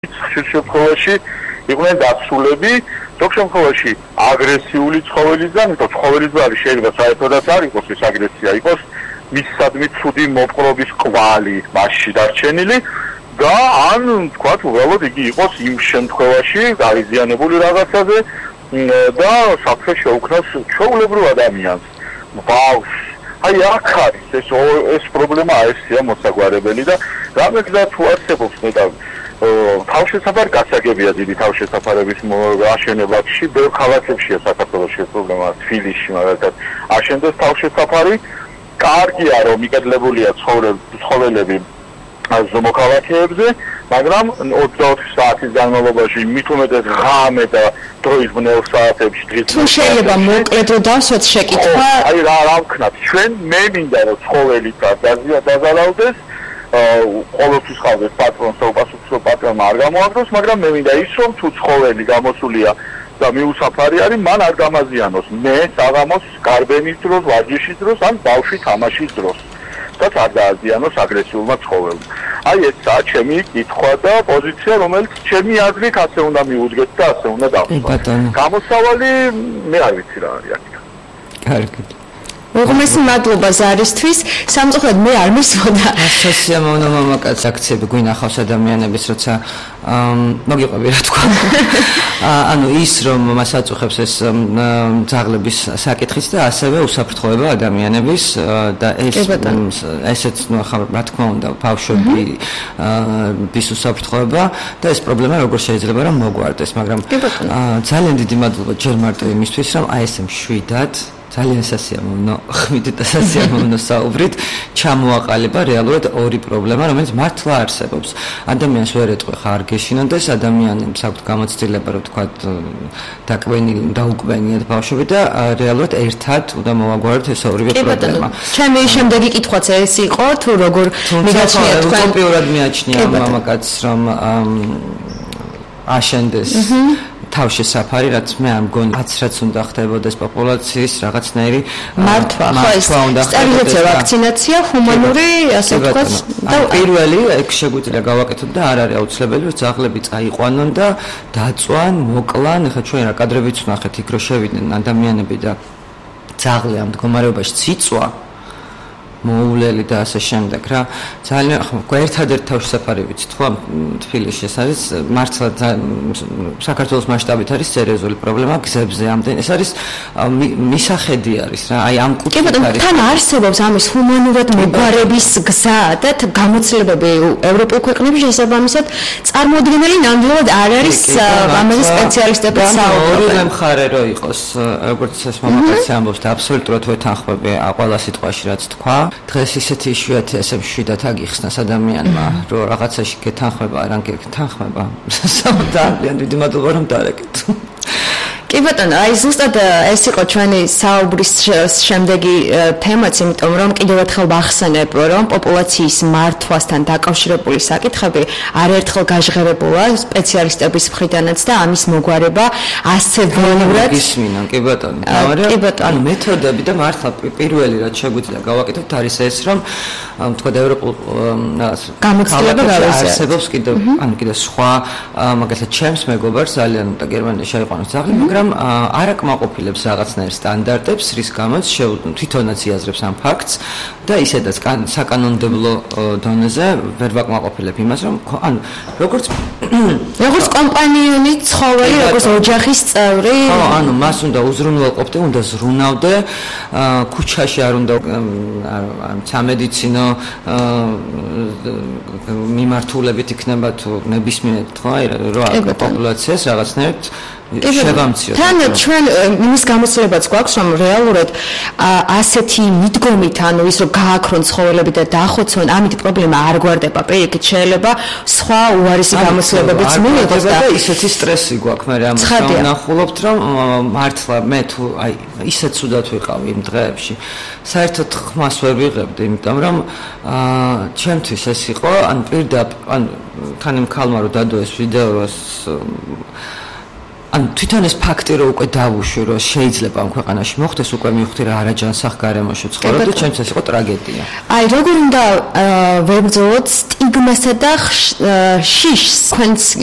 ხშირ შემთხვევაში იყვნენ დაცულები, ზოგ შემთხვევაში აგრესიული ცხოველიდან, იმიტომ ცხოველის ბარი შეიძლება საერთოდაც არ იყოს ეს აგრესია, იყოს მისადმი ცუდი მოპყრობის კვალი მასში დარჩენილი და ან თქვათ უბრალოდ იგი იყოს იმ შემთხვევაში გარიზიანებული რაღაცაზე და საფრთხე შეუქმნას ჩვეულებრივ ადამიანს, ბავშვს. აი აქ არის ეს პრობლემა ესეა მოსაგვარებელი და რამე თუ არსებობს მეტად თავშესაფარი გასაგებია დიდი თავშესაფარების აშენებაში, ბევრ ქალაქებშია საქართველოში ეს პრობლემა, თბილისში მაგალითად აშენდეს თავშესაფარი, კარგია რომ მიკედლებულია ცხოველები ზომოქალაქეებზე, მაგრამ 24 საათის განმავლობაში მით უმეტეს ღამე და დროის ბნელ საათებში თუ შეიძლება მოკლედ რომ დავსვათ შეკითხვა, აი რა ვქნათ, ჩვენ მე მინდა რომ ცხოველი დაზარალდეს, ყოველთვის ხავდეს პატრონს და უპასუხო პატრონმა არ გამოაგდოს, მაგრამ მე მინდა ის რომ თუ ცხოველი გამოსულია და მიუსაფარი არის, მან არ გამაზიანოს მე საღამოს გარბენის დროს, ვარჯიშის დროს ან ბავშვი თამაშის დროს. და არ დააზიანოს აგრესიულმა ცხოველმა. აი ესაა ჩემი კითხვა და პოზიცია, რომელიც ჩემი აზრით ასე უნდა მიუძღეთ და ასე უნდა დავსვათ. გამოსავალი მე არ ვიცი რა არის აქ. კარგი. უღმესი მადლობა ზარისთვის. სამწუხაროდ მე არ მისვოდა. სასიამოვნო მამაკაც აქციები გვინახავს ადამიანების, როცა მოგიყვები რა თქვა. ანუ ის რომ მას აწუხებს ეს ძაღლების საკითხიც და ასევე უსაფრთხოება ადამიანების და ესეც რა თქმა უნდა ბავშვების უსაფრთხოება და ეს პრობლემა როგორ შეიძლება რომ მოგვარდეს, მაგრამ ძალიან დიდი მადლობა ჯერ მარტო იმისთვის რომ აი ესე მშვიდად ძალიან სასიამოვნო ხმით და სასიამოვნო საუბრით ჩამოაყალიბა რეალურად ორი პრობლემა, რომელიც მართლა არსებობს. ადამიანს ვერ ეტყვი ხარ გეშინოდეს, ადამიანებს აქვთ გამოცდილება, რომ თქვა დაუკვენიათ ბავშვები და რეალურად ერთად უნდა მოვაგვაროთ ეს ორივე პრობლემა. ჩემი შემდეგი კითხვაც ეს იყო, თუ როგორ მიგაჩნია თქვენ უტოპიურად მიაჩნია მამაკაც რომ აშენდეს თავშესაფარი, რაც მე არ მგონი, რაც უნდა ხდებოდეს პოპულაციის რაღაცნაირი მართვა, ხო ეს სტერილიზაცია, ვაქცინაცია, ჰუმანური, ასე ვთქვათ, და პირველი ეგ შეგვიძლია გავაკეთოთ და არ არის აუცილებელი, რომ ძაღლები წაიყვანონ და დაწვან, მოკლან, ეხლა ჩვენ რა კადრებიც ვნახეთ, იქ რო შევიდნენ ადამიანები და ძაღლი ამ მდგომარეობაში ციცვა მოულელი და ასე შემდეგ რა ძალიან ხო ერთადერთი თავშესაფარი ვიცით ხო თბილისში ეს არის მართლა საქართველოს მასშტაბით არის სერიოზული პრობლემა გზებზე ამდენ ეს არის მისახედი არის რა აი ამ კუთხით არის თან არსებობს ამის ჰუმანურად მოგვარების გზა და გამოცდილებები ევროპულ ქვეყნებში შესაბამისად წარმოუდგენელი ნამდვილად არ არის ამაზე სპეციალისტები საუბრობენ ორივე მხარე რო იყოს როგორც ეს მამაკაცი ამბობს და აბსოლუტურად ვეთანხმები ყველა სიტყვაში რაც თქვა დღეს ისეთი იშვიათი ესე მშვიდად აგიხსნას ადამიანმა, რომ რაღაცაში გეთანხმება, არ გეთანხმება. ძალიან დიდი მადლობა რომ დაარეკეთ. კი ბატონო, აი ზუსტად ეს იყო ჩვენი საუბრის შემდეგი თემაც, იმიტომ რომ კიდევ ერთხელ ვახსენებ, რომ პოპულაციის მართვასთან დაკავშირებული საკითხები არაერთხელ გაჟღერებულა სპეციალისტების მხრიდანაც და ამის მოგვარება ასე ველურად გისმინა, კი ბატონო. ანუ მეთოდები და მართლა პირველი რაც შეგვიძლია გავაკეთოთ არის ეს, რომ თქვა ევროპულ გამოცდილება არსებობს კიდევ სხვა მაგალითად ჩემს მეგობარს ძალიან და გერმანიაში აიყვანოს ძაღლი, მაგრამ არ აკმაყოფილებს რაღაცნაირ სტანდარტებს, რის გამოც თვითონაც იაზრებს ამ ფაქტს და ისედაც საკანონმდებლო დონეზე ვერ ვაკმაყოფილებ იმას, რომ ანუ როგორც კომპანიონი ცხოველი, როგორც ოჯახის წევრი, ანუ მას უნდა უზრუნველყოფდე, უნდა ზრუნავდე, ქუჩაში არ უნდა სამედიცინო მიმართულებით იქნება თუ ნებისმიერ თქო, რა პოპულაციას რაღაცნაირად შევამციოთ. თან ჩვენ იმის გამოცდილებაც გვაქვს, რომ რეალურად ასეთი მიდგომით, ანუ ის რომ გააქრონ ცხოველები და დახოცონ, ამით პრობლემა არ გვარდება. პირიქით შეიძლება სხვა უარესი გამოცდილებებიც მიიღოს და ისეთი სტრესი გვაქვს, მე ამას ვნახულობთ, რომ მართლა მე თუ აი ისე ცუდად ვიყავი იმ დღეებში, საერთოდ ხმას ვერ ვიღებდი, იმიტომ რომ ჩემთვის ეს იყო, ან პირდაპირ, ან თან იმ ქალმა რომ დადო ეს ვიდეოს ან თვითონ ეს ფაქტი რომ უკვე დავუშვი რომ შეიძლება ამ ქვეყანაში მოხდეს უკვე მივხვდი რა არაჯანსაღ გარემოში ცხოვრობ და ჩემთვის ეს იყო ტრაგედია. აი როგორ უნდა ვებრძოლოთ სტიგმასა და შიშს თქვენს